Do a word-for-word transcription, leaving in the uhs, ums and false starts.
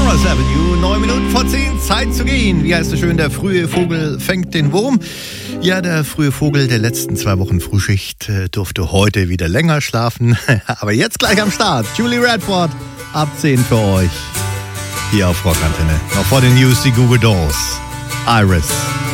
Morris Avenue, neun Minuten vor zehn, Zeit zu gehen. Wie heißt es schön, der frühe Vogel fängt den Wurm. Ja, der frühe Vogel der letzten zwei Wochen Frühschicht äh, durfte heute wieder länger schlafen. Aber jetzt gleich am Start. Julie Radford, ab zehn für euch. Hier auf Rockantenne. Noch vor den News die Google Dolls. Iris.